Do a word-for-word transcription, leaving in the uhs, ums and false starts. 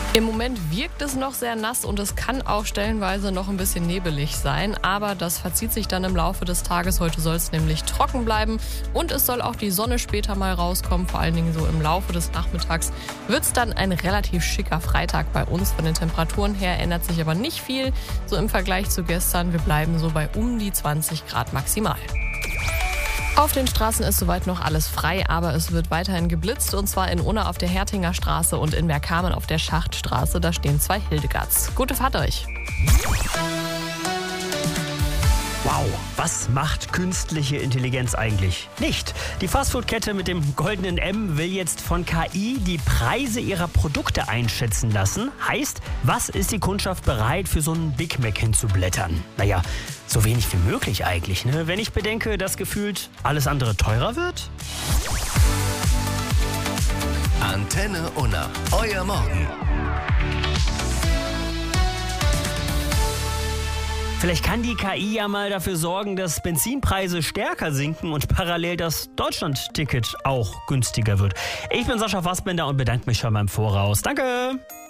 Im Moment wirkt es noch sehr nass und es kann auch stellenweise noch ein bisschen nebelig sein, aber das verzieht sich dann im Laufe des Tages. Heute soll es nämlich trocken bleiben und es soll auch die Sonne später mal rauskommen. Vor allen Dingen so im Laufe des Nachmittags wird es dann ein relativ schicker Freitag bei uns. Von den Temperaturen her ändert sich aber nicht viel, so im Vergleich zu gestern. Wir bleiben so bei um die zwanzig Grad maximal. Auf den Straßen ist soweit noch alles frei, aber es wird weiterhin geblitzt und zwar in Unna auf der Hertinger Straße und in Bergkamen auf der Schachtstraße. Da stehen zwei Hildegards. Gute Fahrt euch! Wow, was macht künstliche Intelligenz eigentlich? Nicht. Die Fastfood-Kette mit dem goldenen M will jetzt von K I die Preise ihrer Produkte einschätzen lassen. Heißt, was ist die Kundschaft bereit, für so einen Big Mac hinzublättern? Naja, so wenig wie möglich eigentlich, ne? Wenn ich bedenke, dass gefühlt alles andere teurer wird. Antenne Unna, euer Morgen. Vielleicht kann die K I ja mal dafür sorgen, dass Benzinpreise stärker sinken und parallel das Deutschland-Ticket auch günstiger wird. Ich bin Sascha Fassbender und bedanke mich schon mal im Voraus. Danke!